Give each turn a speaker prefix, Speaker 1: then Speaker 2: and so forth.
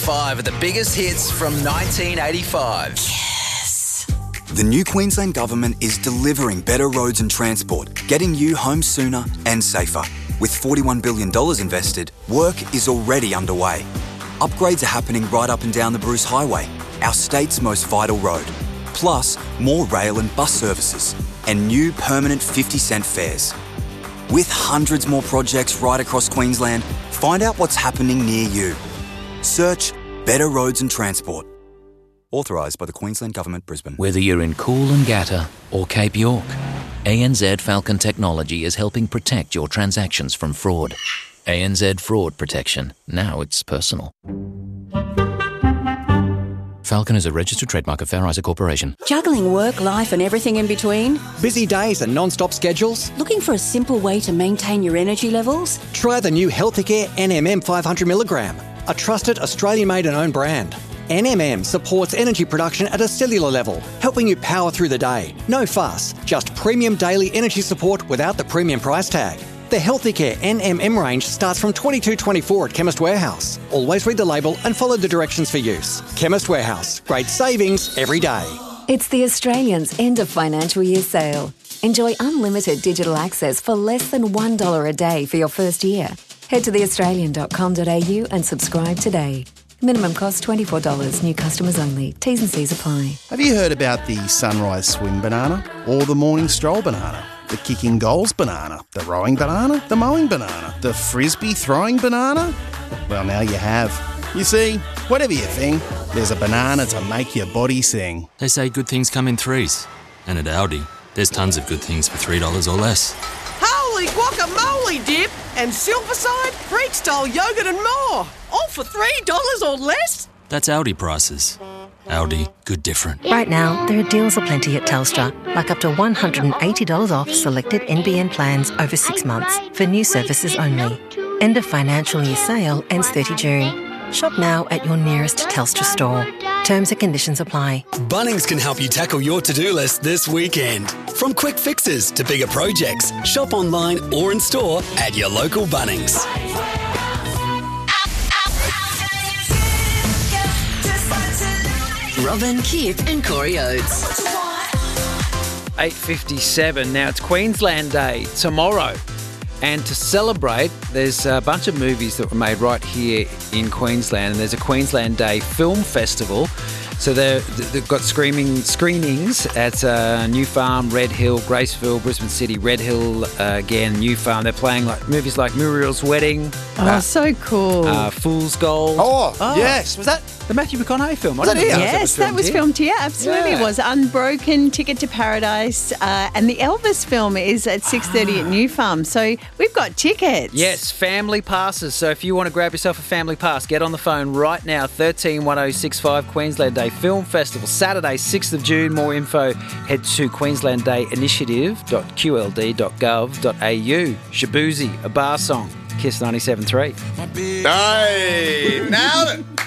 Speaker 1: 5 of the biggest hits from 1985.
Speaker 2: The new Queensland Government is delivering better roads and transport, getting you home sooner and safer. With $41 billion invested, work is already underway. Upgrades are happening right up and down the Bruce Highway, our state's most vital road. Plus, more rail and bus services, and new permanent 50-cent fares. With hundreds more projects right across Queensland, find out what's happening near you. Search Better Roads and Transport. Authorised by the Queensland Government, Brisbane.
Speaker 3: Whether you're in Coolangatta or Cape York, ANZ Falcon Technology is helping protect your transactions from fraud. ANZ Fraud Protection. Now it's personal. Falcon is a registered trademark of Fair Isaac Corporation.
Speaker 4: Juggling work, life and everything in between?
Speaker 5: Busy days and non-stop schedules?
Speaker 4: Looking for a simple way to maintain your energy levels?
Speaker 5: Try the new Healthicare NMM 500mg, a trusted Australian-made and owned brand. NMM supports energy production at a cellular level, helping you power through the day. No fuss, just premium daily energy support without the premium price tag. The Healthicare NMM range starts from $22.24 at Chemist Warehouse. Always read the label and follow the directions for use. Chemist Warehouse. Great savings every day.
Speaker 6: It's the Australians' end of financial year sale. Enjoy unlimited digital access for less than $1 a day for your first year. Head to theaustralian.com.au and subscribe today. Minimum cost $24. New customers only. T's and C's apply.
Speaker 7: Have you heard about the sunrise swim banana or the morning stroll banana? The kicking goals banana, the rowing banana, the mowing banana, the frisbee throwing banana? Well, now you have. You see, whatever your thing, there's a banana to make your body sing.
Speaker 8: They say good things come in threes. And at Aldi, there's tons of good things for $3 or less.
Speaker 9: Holy guacamole dip and Silverside, Freak-style yogurt and more. All for $3 or less?
Speaker 8: That's Aldi prices. Aldi, good different.
Speaker 10: Right now, there are deals aplenty at Telstra, like up to $180 off selected NBN plans over 6 months for new services only. End of financial year sale ends 30 June. Shop now at your nearest Telstra store. Terms and conditions apply.
Speaker 11: Bunnings can help you tackle your to-do list this weekend. From quick fixes to bigger projects, shop online or in store at your local Bunnings.
Speaker 1: Robin, Kip and Corey Oates.
Speaker 12: 8:57. Now it's Queensland Day tomorrow. And to celebrate, there's a bunch of movies that were made right here in Queensland. And there's a Queensland Day Film Festival. So they've got screenings at New Farm, Red Hill, Graceville, Brisbane City, Red Hill again, New Farm. They're playing like movies like Muriel's Wedding.
Speaker 13: So cool.
Speaker 12: Fool's Gold.
Speaker 7: Oh, yes. Was that
Speaker 12: the Matthew McConaughey film?
Speaker 13: Yes, that was filmed here. Absolutely, it was. Unbroken, Ticket to Paradise, and the Elvis film is at 6:30 at New Farm. So we've got tickets.
Speaker 12: Yes, family passes. So if you want to grab yourself a family pass, get on the phone right now. 131065 Queensland Day Film Festival, Saturday, 6th of June. More info, head to queenslanddayinitiative.qld.gov.au. Shabuzi, a bar song. Kiss 97.3.
Speaker 7: Hey, nailed it.